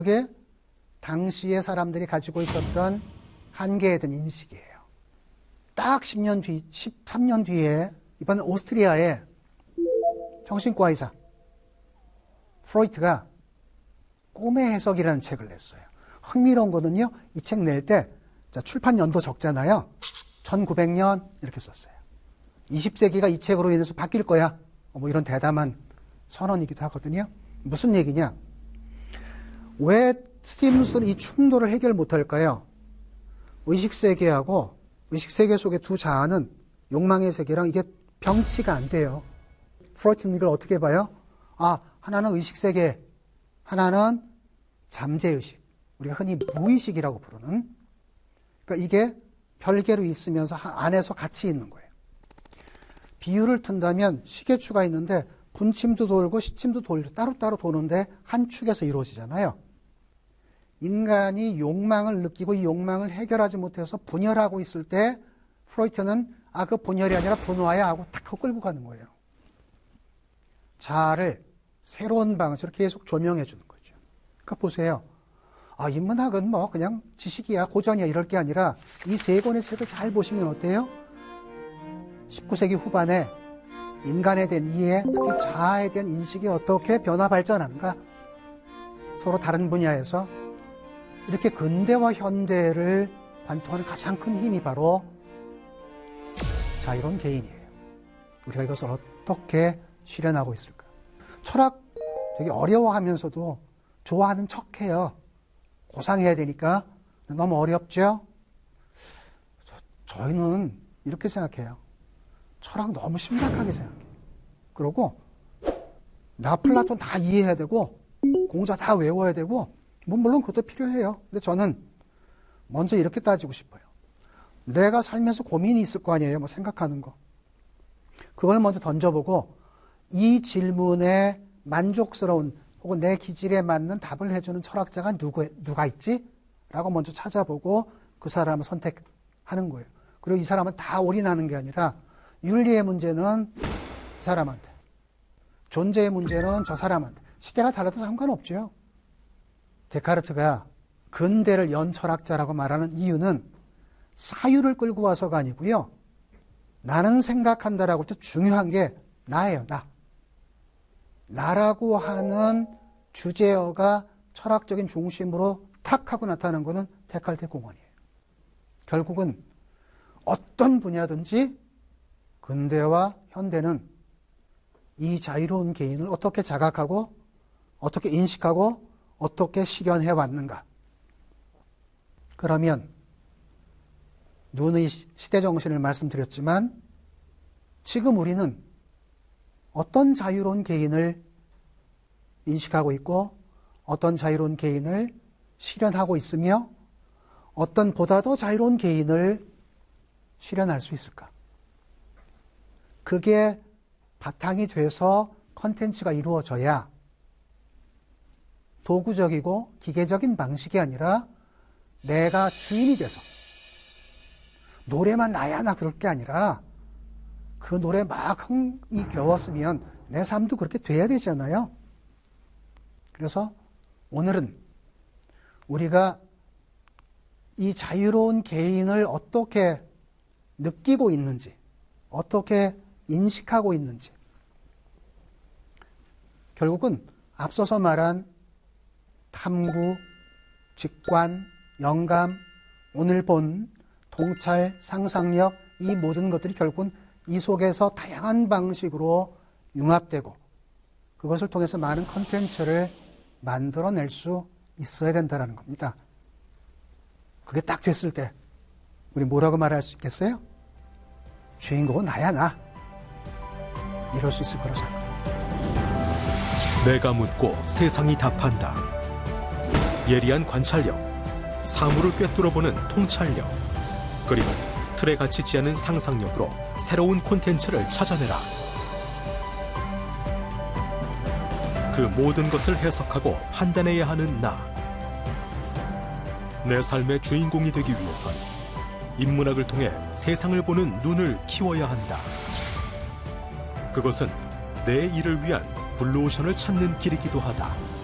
그게 당시에 사람들이 가지고 있었던 한계에 대한 인식이에요. 딱 10년 뒤, 13년 뒤에 이번 오스트리아의 정신과 의사 프로이트가 꿈의 해석이라는 책을 냈어요. 흥미로운 거는요, 이 책 낼 때 출판 연도 적잖아요. 1900년 이렇게 썼어요. 20세기가 이 책으로 인해서 바뀔 거야. 뭐 이런 대담한 선언이기도 하거든요. 무슨 얘기냐? 왜 스티븐슨은 이 충돌을 해결 못할까요? 의식세계하고 의식세계 속의 두 자아는 욕망의 세계랑 이게 병치가 안 돼요. 프로이트는 이걸 어떻게 봐요? 하나는 의식세계, 하나는 잠재의식. 우리가 흔히 무의식이라고 부르는. 그러니까 이게 별개로 있으면서 안에서 같이 있는 거예요. 비유를 튼다면 시계추가 있는데 분침도 돌고 시침도 돌고 따로따로 도는데 한 축에서 이루어지잖아요. 인간이 욕망을 느끼고 이 욕망을 해결하지 못해서 분열하고 있을 때 프로이트는 그 분열이 아니라 분화야 하고 탁 끌고 가는 거예요. 자아를 새로운 방식으로 계속 조명해 주는 거죠. 그러니까 보세요. 인문학은 뭐 그냥 지식이야, 고전이야 이럴 게 아니라 이 세 권의 책을 잘 보시면 어때요? 19세기 후반에 인간에 대한 이해, 특히 자아에 대한 인식이 어떻게 변화 발전하는가? 서로 다른 분야에서 이렇게 근대와 현대를 관통하는 가장 큰 힘이 바로 자유로운 개인이에요. 우리가 이것을 어떻게 실현하고 있을까? 철학 되게 어려워하면서도 좋아하는 척해요. 고상해야 되니까. 너무 어렵죠? 저희는 이렇게 생각해요. 철학 너무 심각하게 생각해요. 그러고 나 플라톤 다 이해해야 되고 공자 다 외워야 되고 물론 그것도 필요해요. 근데 저는 먼저 이렇게 따지고 싶어요. 내가 살면서 고민이 있을 거 아니에요. 뭐 생각하는 거. 그걸 먼저 던져보고 이 질문에 만족스러운 혹은 내 기질에 맞는 답을 해주는 철학자가 누가 있지? 라고 먼저 찾아보고 그 사람을 선택하는 거예요. 그리고 이 사람은 다 올인하는 게 아니라 윤리의 문제는 이 사람한테, 존재의 문제는 저 사람한테. 시대가 달라도 상관없죠. 데카르트가 근대를 연 철학자라고 말하는 이유는 사유를 끌고 와서가 아니고요. 나는 생각한다라고 할 때 중요한 게 나예요. 나라고 하는 주제어가 철학적인 중심으로 탁 하고 나타나는 것은 데카르트의 공헌이에요. 결국은 어떤 분야든지 근대와 현대는 이 자유로운 개인을 어떻게 자각하고 어떻게 인식하고 어떻게 실현해 왔는가. 그러면 눈의 시대정신을 말씀드렸지만 지금 우리는 어떤 자유로운 개인을 인식하고 있고 어떤 자유로운 개인을 실현하고 있으며 어떤 보다 더 자유로운 개인을 실현할 수 있을까? 그게 바탕이 돼서 컨텐츠가 이루어져야 도구적이고 기계적인 방식이 아니라 내가 주인이 돼서 노래만 나야 나 그럴 게 아니라 그 노래 막 흥이 겨웠으면 내 삶도 그렇게 돼야 되잖아요. 그래서 오늘은 우리가 이 자유로운 개인을 어떻게 느끼고 있는지, 어떻게 인식하고 있는지, 결국은 앞서서 말한 탐구, 직관, 영감, 오늘 본 통찰, 상상력, 이 모든 것들이 결국은 이 속에서 다양한 방식으로 융합되고 그것을 통해서 많은 컨텐츠를 만들어낼 수 있어야 된다는 겁니다. 그게 딱 됐을 때 우리 뭐라고 말할 수 있겠어요? 주인공은 나야 나. 이럴 수 있을 거라고 생각합니다. 내가 묻고 세상이 답한다. 예리한 관찰력, 사물을 꿰뚫어보는 통찰력, 그리고 틀에 갇히지 않은 상상력으로 새로운 콘텐츠를 찾아내라. 그 모든 것을 해석하고 판단해야 하는 나. 내 삶의 주인공이 되기 위해선 인문학을 통해 세상을 보는 눈을 키워야 한다. 그것은 내 일을 위한 블루오션을 찾는 길이기도 하다.